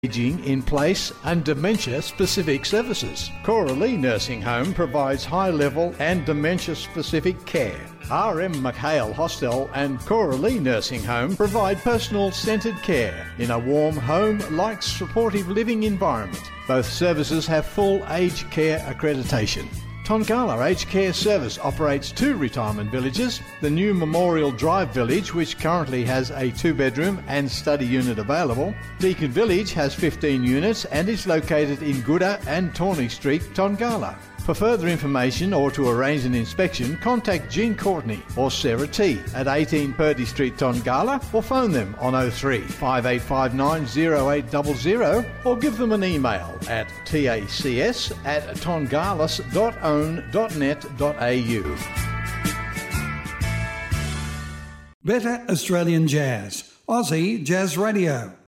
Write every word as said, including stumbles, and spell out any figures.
aging in place and dementia-specific services. Coralie Nursing Home provides high-level and dementia-specific care. R M McHale Hostel and Coralie Nursing Home provide personal-centred care in a warm home-like supportive living environment. Both services have full aged care accreditation. Tongala Aged Care Service operates two retirement villages, the new Memorial Drive Village, which currently has a two-bedroom and study unit available. Deakin Village has fifteen units and is located in Gooda and Tawny Street, Tongala. For further information or to arrange an inspection, contact Jean Courtney or Sarah T at eighteen Purdy Street, Tongala, or phone them on oh three, five eight five nine, oh eight zero zero or give them an email at tacs at tongalis dot own dot net dot a u. Better Australian Jazz, Aussie Jazz Radio.